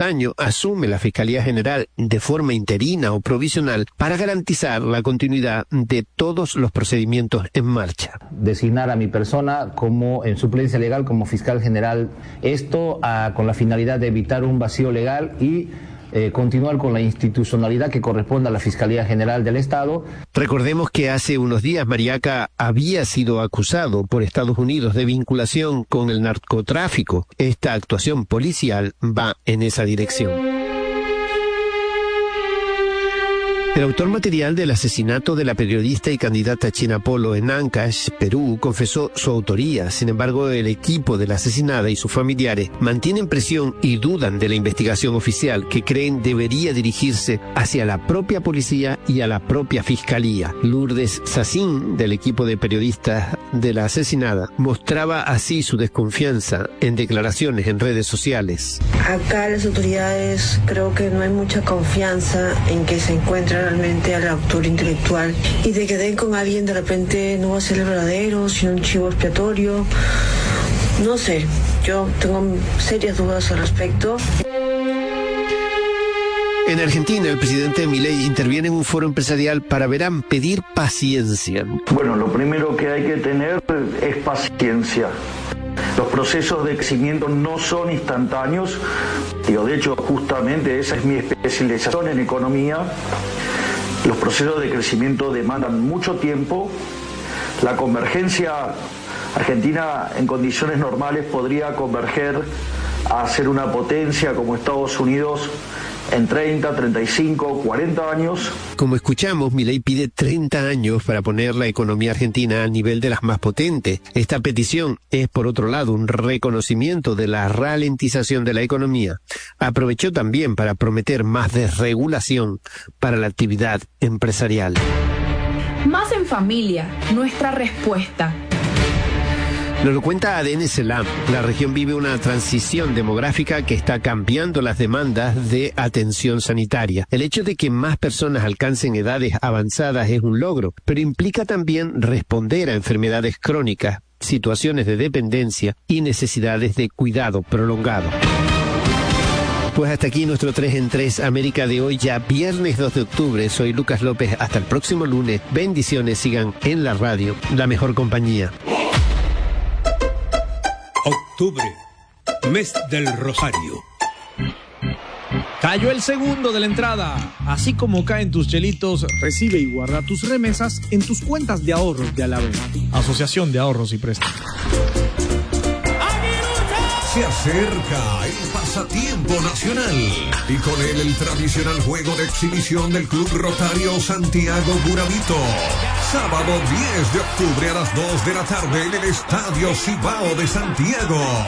año asume la Fiscalía General de forma interina o provisional para garantizar la continuidad de todos los procedimientos en marcha. Designar a mi persona como en suplencia legal como fiscal general, esto con la finalidad de evitar un vacío legal y continuar con la institucionalidad que corresponde a la Fiscalía General del Estado. Recordemos que hace unos días Mariaca había sido acusado por Estados Unidos de vinculación con el narcotráfico. Esta actuación policial va en esa dirección. El autor material del asesinato de la periodista y candidata China Polo en Ancash, Perú, confesó su autoría. Sin embargo, el equipo de la asesinada y sus familiares mantienen presión y dudan de la investigación oficial, que creen debería dirigirse hacia la propia policía y a la propia fiscalía. Lourdes Sacín, del equipo de periodistas de la asesinada, mostraba así su desconfianza en declaraciones en redes sociales. Acá las autoridades creo que no hay mucha confianza en que se encuentre realmente al autor intelectual, y de que den con alguien de repente no va a ser el verdadero, sino un chivo expiatorio. No sé, yo tengo serias dudas al respecto. En Argentina, el presidente Milei interviene en un foro empresarial para, verán, pedir paciencia. Bueno, lo primero que hay que tener es paciencia. Los procesos de crecimiento no son instantáneos. De hecho, justamente esa es mi especialización en economía. Los procesos de crecimiento demandan mucho tiempo. La convergencia argentina en condiciones normales podría converger a ser una potencia como Estados Unidos en 30, 35, 40 años. Como escuchamos, Milei pide 30 años para poner la economía argentina al nivel de las más potentes. Esta petición es, por otro lado, un reconocimiento de la ralentización de la economía. Aprovechó también para prometer más desregulación para la actividad empresarial. Más en familia, nuestra respuesta. Nos lo cuenta ADN Selam. La región vive una transición demográfica que está cambiando las demandas de atención sanitaria. El hecho de que más personas alcancen edades avanzadas es un logro, pero implica también responder a enfermedades crónicas, situaciones de dependencia y necesidades de cuidado prolongado. Pues hasta aquí nuestro 3 en 3 América de hoy, ya viernes 2 de octubre. Soy Lucas López. Hasta el próximo lunes. Bendiciones. Sigan en la radio, la mejor compañía. Octubre, mes del Rosario. Cayó el segundo de la entrada. Así como caen tus chelitos, recibe y guarda tus remesas en tus cuentas de ahorros de Alavés, Asociación de Ahorros y Préstamos. Se acerca el pasatiempo nacional y con él el tradicional juego de exhibición del Club Rotario Santiago Burabito. Sábado 10 de octubre a las 2 de la tarde en el Estadio Cibao de Santiago.